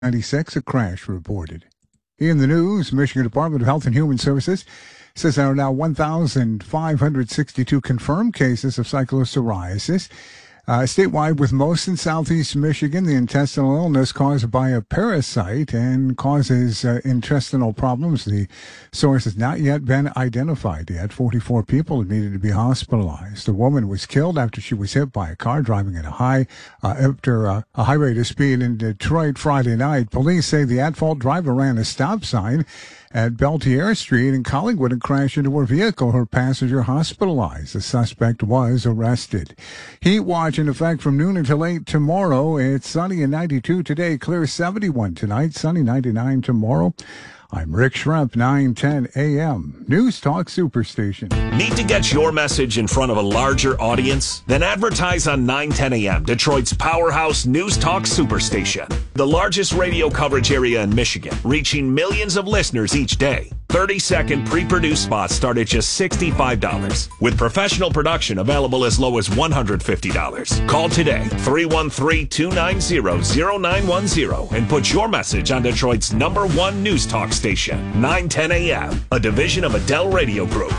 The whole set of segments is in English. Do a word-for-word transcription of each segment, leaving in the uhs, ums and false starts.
ninety-six, a crash reported. In the news, Michigan Department of Health and Human Services says there are now one thousand five hundred sixty-two confirmed cases of cyclopsoriasis. Uh, statewide, with most in southeast Michigan, the intestinal illness caused by a parasite and causes uh, intestinal problems. The source has not yet been identified yet. forty-four people have needed to be hospitalized. The woman was killed after she was hit by a car driving at a high, uh, after uh, a high rate of speed in Detroit Friday night. Police say the at-fault driver ran a stop sign at Beltier Street in Collingwood and crashed into her vehicle. Her passenger hospitalized. The suspect was arrested. Heat watch in effect from noon until eight tomorrow. It's sunny and ninety-two today, clear seventy-one tonight, sunny ninety-nine tomorrow. I'm Rick Schremp, nine ten a.m. News Talk Superstation. Need to get your message in front of a larger audience? Then advertise on nine ten a.m., Detroit's powerhouse News Talk Superstation. The largest radio coverage area in Michigan, reaching millions of listeners each day. thirty-second pre-produced spots start at just sixty-five dollars, with professional production available as low as one hundred fifty dollars. Call today, three one three, two nine zero, zero nine one zero, and put your message on Detroit's number one News Talk station, nine ten a.m., a division of Adele Radio Group.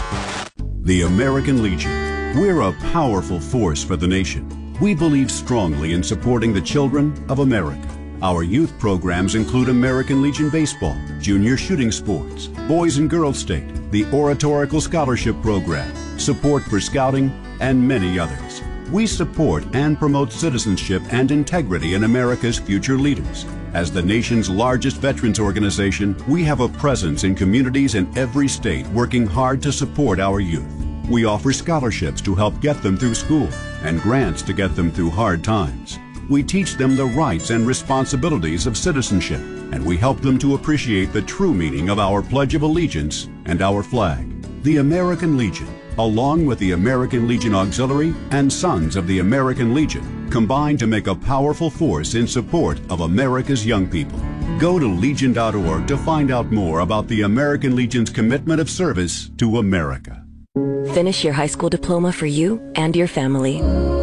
The American Legion. We're a powerful force for the nation. We believe strongly in supporting the children of America. Our youth programs include American Legion Baseball, Junior Shooting Sports, Boys and Girls State, the Oratorical Scholarship Program, support for Scouting, and many others. We support and promote citizenship and integrity in America's future leaders. As the nation's largest veterans organization, we have a presence in communities in every state working hard to support our youth. We offer scholarships to help get them through school and grants to get them through hard times. We teach them the rights and responsibilities of citizenship, and we help them to appreciate the true meaning of our Pledge of Allegiance and our flag. The American Legion, along with the American Legion Auxiliary and Sons of the American Legion, combine to make a powerful force in support of America's young people. Go to legion dot org to find out more about the American Legion's commitment of service to America. Finish your high school diploma for you and your family.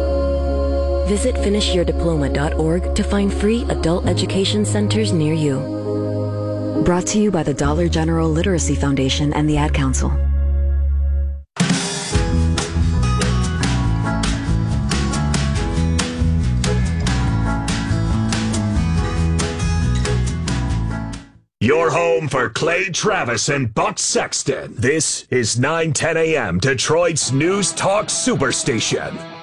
Visit finish your diploma dot org to find free adult education centers near you. Brought to you by the Dollar General Literacy Foundation and the Ad Council. Your home for Clay Travis and Buck Sexton. This is nine ten a.m., Detroit's News Talk Superstation.